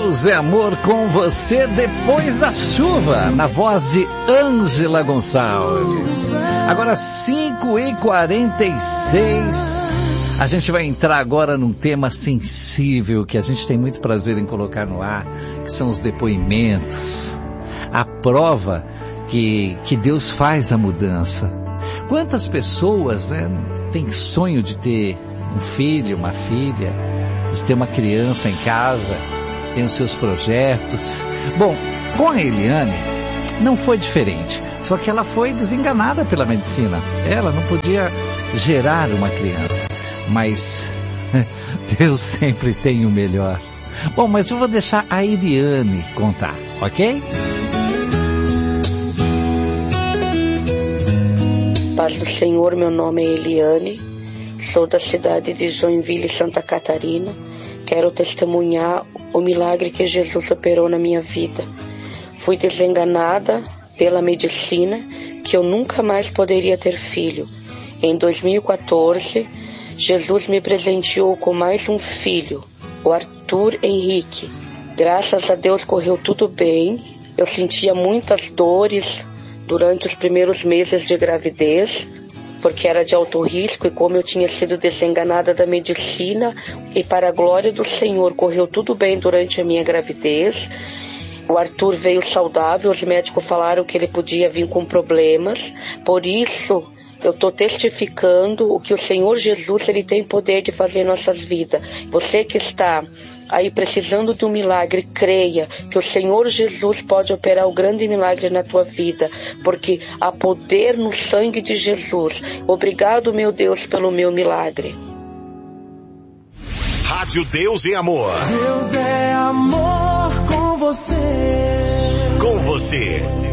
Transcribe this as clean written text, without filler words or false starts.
Deus é amor com você depois da chuva, na voz de Ângela Gonçalves. Agora 5h46, a gente vai entrar agora num tema sensível que a gente tem muito prazer em colocar no ar, que são os depoimentos, a prova que Deus faz a mudança. Quantas pessoas, né, têm sonho de ter um filho, uma filha, de ter uma criança em casa, tem os seus projetos. Bom, com a Eliane não foi diferente, só que ela foi desenganada pela medicina. Ela não podia gerar uma criança, mas Deus sempre tem o melhor. Bom, mas eu vou deixar a Eliane contar, ok? Paz do Senhor, meu nome é Eliane, sou da cidade de Joinville, Santa Catarina. Quero testemunhar o milagre que Jesus operou na minha vida. Fui desenganada pela medicina que eu nunca mais poderia ter filho. Em 2014, Jesus me presenteou com mais um filho, o Arthur Henrique. Graças a Deus correu tudo bem. Eu sentia muitas dores durante os primeiros meses de gravidez, porque era de alto risco, e como eu tinha sido desenganada da medicina, e para a glória do Senhor correu tudo bem durante a minha gravidez. O Arthur veio saudável, os médicos falaram que ele podia vir com problemas, por isso eu estou testificando o que o Senhor Jesus ele tem poder de fazer em nossas vidas. Você que está aí precisando de um milagre, creia que o Senhor Jesus pode operar o grande milagre na tua vida, porque há poder no sangue de Jesus. Obrigado, meu Deus, pelo meu milagre. Rádio Deus é Amor. Deus é amor com você. Com você.